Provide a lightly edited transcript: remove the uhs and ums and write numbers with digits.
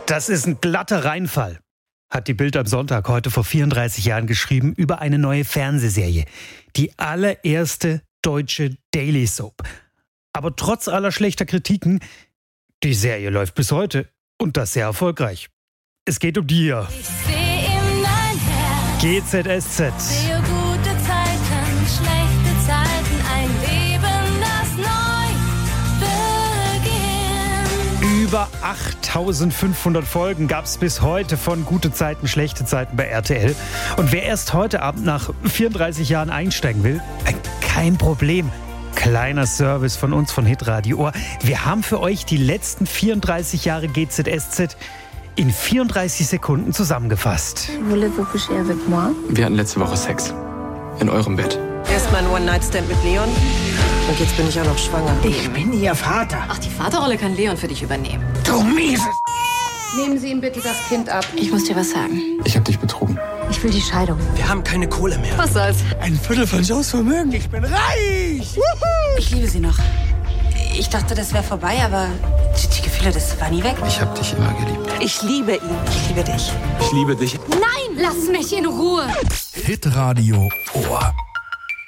Das ist ein glatter Reinfall, hat die Bild am Sonntag heute vor 34 Jahren geschrieben über eine neue Fernsehserie. Die allererste deutsche Daily Soap. Aber trotz aller schlechter Kritiken, die Serie läuft bis heute und das sehr erfolgreich. Es geht um die hier. Ich seh in dein Herz. GZSZ. Sehe gute Zeiten, schlechte Zeiten, ein Leben, das neu beginnt. Über 8500 Folgen gab es bis heute von Gute Zeiten, schlechte Zeiten bei RTL. Und wer erst heute Abend nach 34 Jahren einsteigen will, kein Problem. Kleiner Service von uns von Hitradio Ohr. Wir haben für euch die letzten 34 Jahre GZSZ in 34 Sekunden zusammengefasst. Voulez-vous coucher avec moi? Wir hatten letzte Woche Sex. In eurem Bett. Erstmal ein One-Night-Stand mit Leon. Und jetzt bin ich auch noch schwanger. Ich bin Ihr Vater. Ach, die Vaterrolle kann Leon für dich übernehmen. Du Mieses! Nehmen Sie ihm bitte das Kind ab. Ich muss dir was sagen. Ich hab dich betrogen. Ich will die Scheidung. Wir haben keine Kohle mehr. Was soll's? Ein Viertel von Joes Vermögen. Ich bin reich! Wuhu! Ich liebe sie noch. Ich dachte, das wäre vorbei, aber die Gefühle, das war nie weg. Ich hab dich immer geliebt. Ich liebe ihn. Ich liebe dich. Ich liebe dich. Nein, lass mich in Ruhe. Hitradio Ohr.